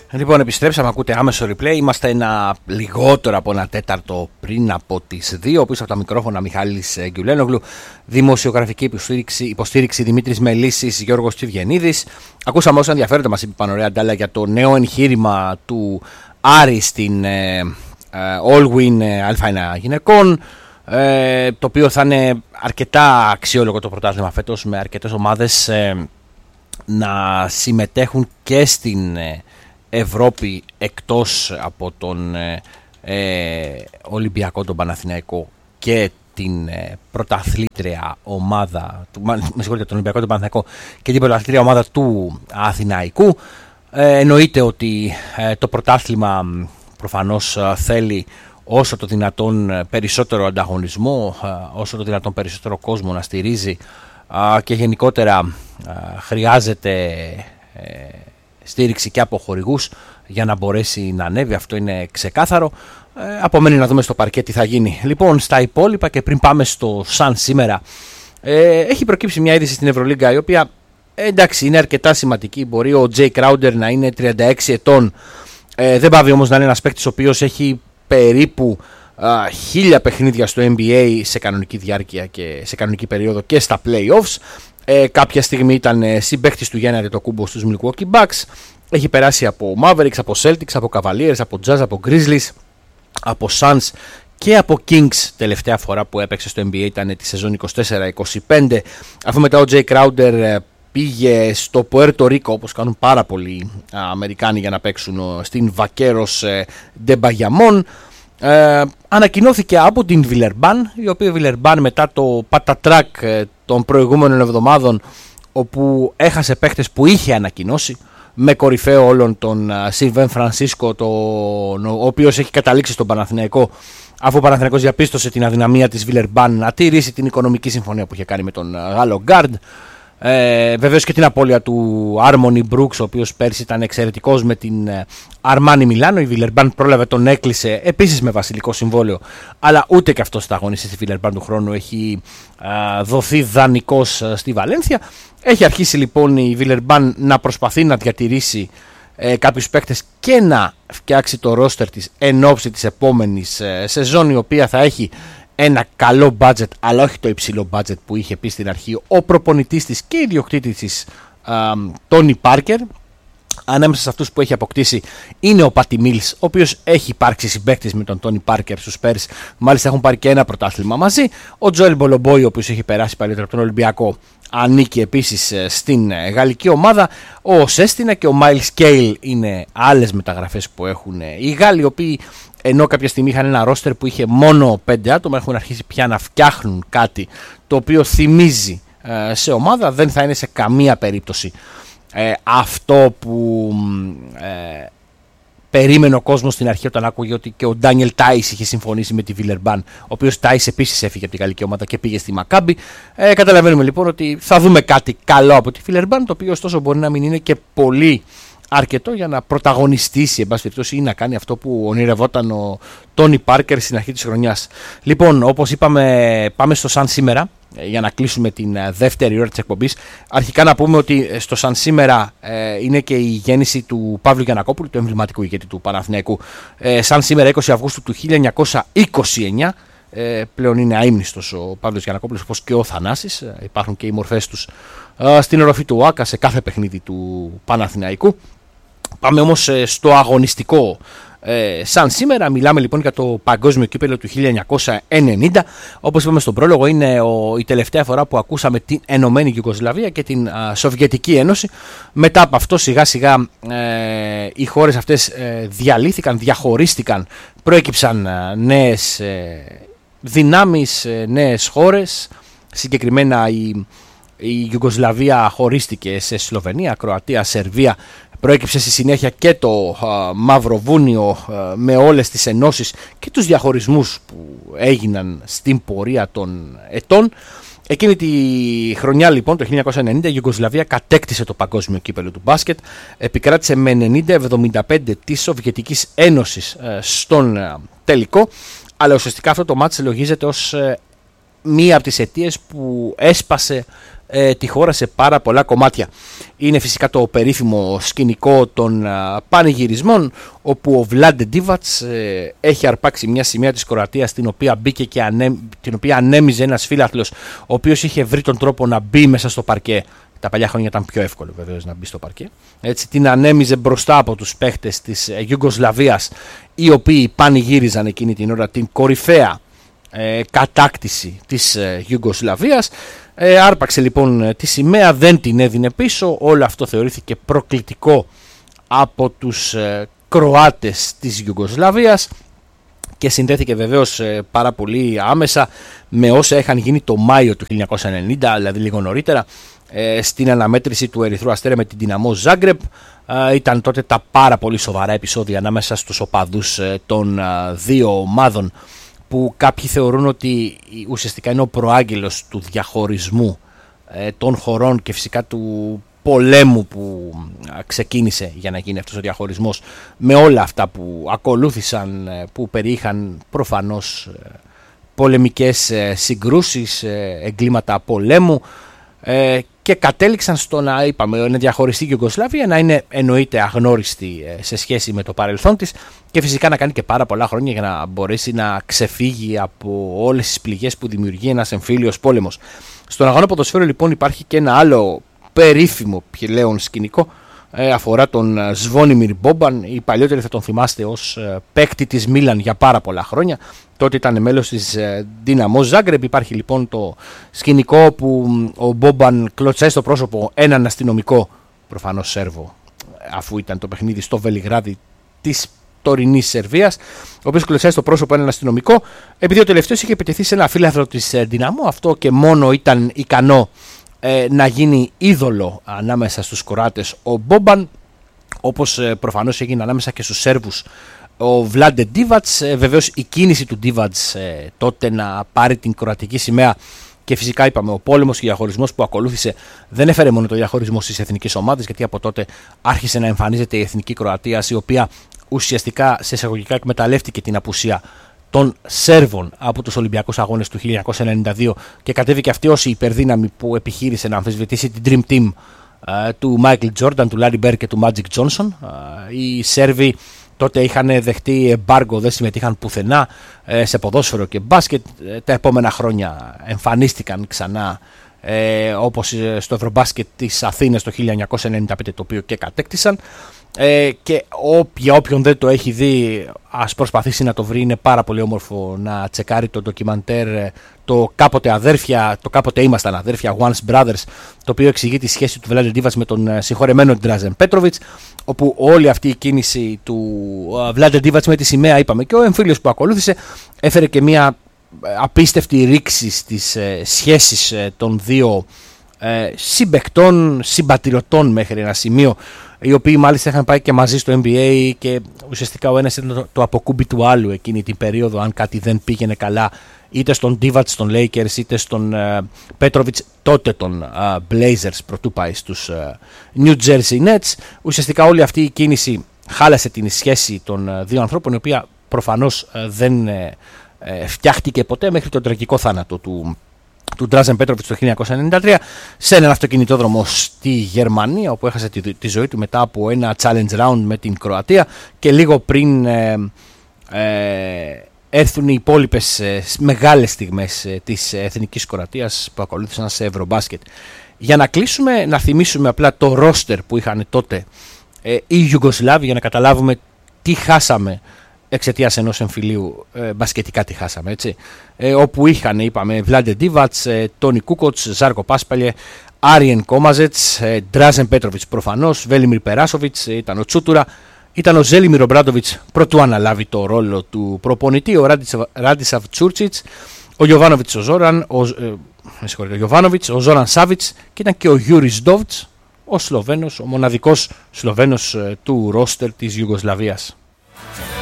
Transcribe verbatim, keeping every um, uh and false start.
Λοιπόν, επιστρέψαμε, ακούτε άμεσο replay. Είμαστε ένα λιγότερο από ένα τέταρτο πριν από τις δύο. Πίσω από τα μικρόφωνα Μιχάλης Γκιουλένογλου. Δημοσιογραφική υποστήριξη, υποστήριξη Δημήτρης Μελίσης, Γιώργος Τσιβιανίδης. Ακούσαμε όσα ενδιαφέροντα, μας είπε Πανωρέα Ντάλα, για το νέο εγχείρημα του Άρη στην ε, ε, All-Win Α ένα γυναικών. Ε, το οποίο θα είναι αρκετά αξιόλογο το πρωτάθλημα φέτος, με αρκετές ομάδες ε, να συμμετέχουν και στην ε, Ευρώπη εκτός από τον ε, ε, Ολυμπιακό, τον Παναθηναϊκό και την ε, πρωταθλήτρια ομάδα του, με συγχωρείτε, τον Ολυμπιακό, τον Παναθηναϊκό και την πρωταθλήτρια ομάδα του Αθηναϊκού. Ε, εννοείται ότι ε, το πρωτάθλημα προφανώς ε, θέλει όσο το δυνατόν περισσότερο ανταγωνισμό, ε, όσο το δυνατόν περισσότερο κόσμο να στηρίζει ε, και γενικότερα ε, χρειάζεται ε, στήριξη και από χορηγούς για να μπορέσει να ανέβει. Αυτό είναι ξεκάθαρο. Ε, απομένει να δούμε στο παρκέ τι θα γίνει. Λοιπόν, στα υπόλοιπα και πριν πάμε στο Σαν σήμερα, ε, έχει προκύψει μια είδηση στην Ευρωλίγκα η οποία ε, εντάξει είναι αρκετά σημαντική. Μπορεί ο Τζέι Crowder να είναι τριάντα έξι ετών, ε, δεν πάβει όμως να είναι ένας παίκτης ο οποίος έχει περίπου α, χίλια παιχνίδια στο N B A σε κανονική διάρκεια και σε κανονική περίοδο και στα playoffs. Ε, κάποια στιγμή ήταν ε, συμπαίκτης του Γιάννη Αντετοκούμπο στους Milwaukee Bucks. Έχει περάσει από Mavericks, από Celtics, από Cavaliers, από Jazz, από Grizzlies, από Suns και από Kings. Τελευταία φορά που έπαιξε στο N B A ήταν τη σεζόν είκοσι τέσσερα είκοσι πέντε. Αφού μετά ο Jay Crowder ε, πήγε στο Πουέρτο Ρίκο, όπως κάνουν πάρα πολλοί Αμερικάνοι για να παίξουν στην Vaqueros de Bayamón. Ε, ανακοινώθηκε από την Βιλερμπάν, η οποία Βιλερμπάν μετά το πατατράκ των προηγούμενων εβδομάδων, όπου έχασε παίχτες που είχε ανακοινώσει, με κορυφαίο όλων τον Σιλβέν Φρανσίσκο, τον, ο οποίος έχει καταλήξει στον Παναθηναϊκό, αφού ο Παναθηναϊκός διαπίστωσε την αδυναμία της Βιλερμπάν να τηρήσει την οικονομική συμφωνία που είχε κάνει με τον Γάλλο Γκάρντ. Ε, βεβαίως και την απώλεια του Άρμονι Μπρούξ, ο οποίος πέρσι ήταν εξαιρετικός με την Αρμάνι Μιλάνο. Η Βιλερμπάν πρόλαβε, τον έκλεισε επίσης με βασιλικό συμβόλαιο, αλλά ούτε και αυτός θα αγωνιστεί στη Βιλερμπάν του χρόνου. Έχει α, δοθεί δανεικός στη Βαλένθια. Έχει αρχίσει λοιπόν η Βιλερμπάν να προσπαθεί να διατηρήσει ε, κάποιους παίκτες και να φτιάξει το ρόστερ της εν ώψη της επόμενης ε, σεζόν, η οποία θα έχει ένα καλό budget, αλλά όχι το υψηλό budget που είχε πει στην αρχή ο προπονητής της και ιδιοκτήτης της, Τόνι Πάρκερ. Ανάμεσα σε αυτούς που έχει αποκτήσει είναι ο Πάτι Μίλς, ο οποίος έχει υπάρξει συμπαίκτης με τον Τόνι Πάρκερ στους Spurs. Μάλιστα έχουν πάρει και ένα πρωτάθλημα μαζί. Ο Τζόελ Μπολομπόι, ο οποίος έχει περάσει παλιότερα από τον Ολυμπιακό, ανήκει επίσης στην γαλλική ομάδα. Ο Σέστινα και ο Μάιλς Κέιλ είναι άλλες μεταγραφές που έχουν οι Γάλλοι, οι οποίοι, ενώ κάποια στιγμή είχαν ένα ρόστερ που είχε μόνο πέντε άτομα, έχουν αρχίσει πια να φτιάχνουν κάτι το οποίο θυμίζει ε, σε ομάδα. Δεν θα είναι σε καμία περίπτωση ε, αυτό που ε, περίμενε ο κόσμος στην αρχή όταν άκουγε ότι και ο Ντάνιελ Τάις είχε συμφωνήσει με τη Βιλερμπάν, ο οποίος Τάις επίσης έφυγε από την γαλλική ομάδα και πήγε στη Μακάμπι. Ε, καταλαβαίνουμε λοιπόν ότι θα δούμε κάτι καλό από τη Βιλερμπάν, το οποίο ωστόσο μπορεί να μην είναι και πολύ αρκετό για να πρωταγωνιστήσει, εν πάση περιπτώσει, ή να κάνει αυτό που ονειρευόταν ο Τόνι Πάρκερ στην αρχή της χρονιάς. Λοιπόν, όπως είπαμε, πάμε στο Σαν σήμερα για να κλείσουμε την δεύτερη ώρα της εκπομπής. Αρχικά να πούμε ότι στο Σαν σήμερα ε, είναι και η γέννηση του Παύλου Γιαννακόπουλου, του εμβληματικού ηγέτη του Παναθηναϊκού. Ε, Σαν σήμερα είκοσι Αυγούστου του χίλια εννιακόσια είκοσι εννιά. Ε, πλέον είναι αείμνηστος ο Παύλος Γιαννακόπουλος, όπως και ο Θανάσης. Ε, υπάρχουν και οι μορφές τους ε, στην οροφή του ΟΑΚΑ σε κάθε παιχνίδι του Παναθηναϊκού. Πάμε όμως ε, στο αγωνιστικό ε, σαν σήμερα. Μιλάμε λοιπόν για το παγκόσμιο κύπελλο του χίλια εννιακόσια ενενήντα. Όπως είπαμε στον πρόλογο, είναι ο, η τελευταία φορά που ακούσαμε την Ενωμένη Γιουγκοσλαβία και την α, Σοβιετική Ένωση. Μετά από αυτό σιγά σιγά ε, οι χώρες αυτές ε, διαλύθηκαν, διαχωρίστηκαν, προέκυψαν ε, νέες ε, δυνάμεις, ε, νέες χώρες. Συγκεκριμένα η, η Γιουγκοσλαβία χωρίστηκε σε Σλοβενία, Κροατία, Σερβία. Προέκυψε στη συνέχεια και το α, Μαυροβούνιο α, με όλες τις ενώσεις και τους διαχωρισμούς που έγιναν στην πορεία των ετών. Εκείνη τη χρονιά λοιπόν, το χίλια εννιακόσια ενενήντα, η Ιουγκοσλαβία κατέκτησε το παγκόσμιο κύπελλο του μπάσκετ. Επικράτησε με ενενήντα εβδομήντα πέντε της Σοβιετικής Ένωσης α, στον α, τελικό. Αλλά ουσιαστικά αυτό το μάτς λογίζεται ως α, μία από τις αιτίες που έσπασε ε, τη χώρα σε πάρα πολλά κομμάτια. Είναι φυσικά το περίφημο σκηνικό των α, πανηγυρισμών, όπου ο Βλάντε Ντίβατς ε, έχει αρπάξει μια σημαία της Κροατίας, την οποία, μπήκε και ανέ, την οποία ανέμιζε ένας φίλαθλος, ο οποίος είχε βρει τον τρόπο να μπει μέσα στο παρκέ. Τα παλιά χρόνια ήταν πιο εύκολο βεβαίως να μπει στο παρκέ. Έτσι, την ανέμιζε μπροστά από τους παίχτες της Ιουγκοσλαβίας, οι οποίοι πανηγύριζαν εκείνη την ώρα την κορυφαία ε, κατάκτηση της ε, Ιουγκοσλαβίας. Ε, άρπαξε λοιπόν τη σημαία, δεν την έδινε πίσω. Όλο αυτό θεωρήθηκε προκλητικό από τους ε, Κροάτες της Ιουγκοσλαβίας και συνδέθηκε βεβαίως ε, πάρα πολύ άμεσα με όσα είχαν γίνει το Μάιο του χίλια εννιακόσια ενενήντα, δηλαδή λίγο νωρίτερα, ε, στην αναμέτρηση του Ερυθρού Αστέρα με την Δυναμό Ζάγκρεπ. Ε, ήταν τότε τα πάρα πολύ σοβαρά επεισόδια ανάμεσα στους οπαδούς ε, των ε, δύο ομάδων, που κάποιοι θεωρούν ότι ουσιαστικά είναι ο προάγγελος του διαχωρισμού ε, των χωρών και φυσικά του πολέμου που ξεκίνησε για να γίνει αυτός ο διαχωρισμός, με όλα αυτά που ακολούθησαν, που περιείχαν προφανώς πολεμικές συγκρούσεις, εγκλήματα πολέμου, και κατέληξαν στο να, είπαμε, να διαχωριστεί η Ιουγκοσλαβία, να είναι εννοείται αγνώριστη σε σχέση με το παρελθόν της και φυσικά να κάνει και πάρα πολλά χρόνια για να μπορέσει να ξεφύγει από όλες τις πληγές που δημιουργεί ένας εμφύλιος πόλεμος. Στον αγώνα ποδοσφαίρου λοιπόν υπάρχει και ένα άλλο περίφημο πλέον σκηνικό, ε, αφορά τον Σβόνιμιρ Μπόμπαν. Οι παλιότεροι θα τον θυμάστε ως ε, παίκτη της Μίλαν για πάρα πολλά χρόνια. Τότε ήταν μέλος της ε, Δυναμό Ζάγκρεπ. Υπάρχει λοιπόν το σκηνικό που ο Μπόμπαν κλωτσάει στο πρόσωπο έναν αστυνομικό, προφανώς Σέρβο, αφού ήταν το παιχνίδι στο Βελιγράδι της τωρινής Σερβίας, ο οποίος κλωτσάει στο πρόσωπο έναν αστυνομικό, επειδή ο τελευταίος είχε επιτεθεί σε ένα φίλαθλο της ε, Δυναμό. Αυτό και μόνο ήταν ικανό ε, να γίνει είδωλο ανάμεσα στους Κροάτες ο Μπόμπαν, όπως ε, προφανώς έγινε ανάμεσα και στους Σέρβους ο Βλάντε Ντίβατς. Ε, βεβαίως η κίνηση του Ντίβατς ε, τότε να πάρει την κροατική σημαία, και φυσικά είπαμε ο πόλεμος και ο διαχωρισμός που ακολούθησε δεν έφερε μόνο το διαχωρισμό στις εθνικές ομάδες, γιατί από τότε άρχισε να εμφανίζεται η εθνική Κροατία, η οποία ουσιαστικά σε εισαγωγικά εκμεταλλεύτηκε την απουσία των Σέρβων από τους Ολυμπιακούς Αγώνες του χίλια εννιακόσια ενενήντα δύο και κατέβηκε αυτή ως η υπερδύναμη που επιχείρησε να αμφισβητήσει την Dream Team uh, του Μάικλ Τζόρνταν, του Λάρι Μπέρ και του Μάτζικ Τζόνσον. Uh, οι Σέρβοι τότε είχαν δεχτεί εμπάργκο, δεν συμμετείχαν πουθενά uh, σε ποδόσφαιρο και μπάσκετ. Uh, τα επόμενα χρόνια εμφανίστηκαν ξανά, uh, όπως στο Ευρωμπάσκετ της Αθήνας το χίλια εννιακόσια ενενήντα πέντε, το οποίο και κατέκτησαν. Ε, και ό, για όποιον δεν το έχει δει, ας προσπαθήσει να το βρει. Είναι πάρα πολύ όμορφο να τσεκάρει το ντοκιμαντέρ, το κάποτε αδέρφια, το κάποτε ήμασταν αδέρφια, Once Brothers, το οποίο εξηγεί τη σχέση του Βλάντε Ντίβατς με τον συγχωρεμένο Ντράζεν Πέτροβιτς, όπου όλη αυτή η κίνηση του Βλάντε Ντίβατς με τη σημαία, είπαμε, και ο εμφύλιος που ακολούθησε, έφερε και μια απίστευτη ρήξη στις ε, σχέσεις ε, των δύο ε, συμπαικτών, συμπατηρωτών μέχρι ένα σημείο, οι οποίοι μάλιστα είχαν πάει και μαζί στο N B A και ουσιαστικά ο ένας ήταν το, το αποκούμπι του άλλου εκείνη την περίοδο, αν κάτι δεν πήγαινε καλά, είτε στον Divac των Lakers είτε στον uh, Petrovic, τότε των uh, Blazers, πρωτού πάει στους uh, New Jersey Nets. Ουσιαστικά όλη αυτή η κίνηση χάλασε την σχέση των uh, δύο ανθρώπων, η οποία προφανώς uh, δεν uh, uh, φτιάχτηκε ποτέ μέχρι τον τραγικό θάνατο του του Ντράζεν Πέτροβιτς το χίλια εννιακόσια ενενήντα τρία σε έναν αυτοκινητόδρομο στη Γερμανία, όπου έχασε τη, τη ζωή του μετά από ένα challenge round με την Κροατία και λίγο πριν ε, ε, έρθουν οι υπόλοιπες ε, μεγάλες στιγμές ε, της εθνικής Κροατίας που ακολούθησαν σε Ευρωμπάσκετ. Για να κλείσουμε, να θυμίσουμε απλά το ρόστερ που είχαν τότε ε, οι Ιουγκοσλάβοι, για να καταλάβουμε τι χάσαμε εξαιτίας ενός εμφυλίου, ε, μπασκετικά τη χάσαμε, έτσι, ε, όπου είχαν, είπαμε, Βλάντε Ντίβατς, ε, Τόνι Κούκοτς, Ζάρκο Πάσπαλιε, Άριεν Κόμαζετς, ε, Ντράζεν Πέτροβιτς προφανώς, Βέλιμιρ Περάσοβιτς, ε, ήταν ο Τσούτουρα, ήταν ο Ζέλιμιρ Ομπράντοβιτς, πρωτού αναλάβει το ρόλο του προπονητή, ο Ράντισαβ Τσούρτσιτς, ο Γιοβάνοβιτς, ο Ζόραν, ο, ε, ο Γιοβάνοβιτς, ο Ζόραν Σάβιτς, και ήταν και ο Γιούρις Ντόβτς, ο Σλοβαίνος, ο μοναδικός Σλοβαίνος ε, του ρόστερ της Ιουγκοσλαβίας.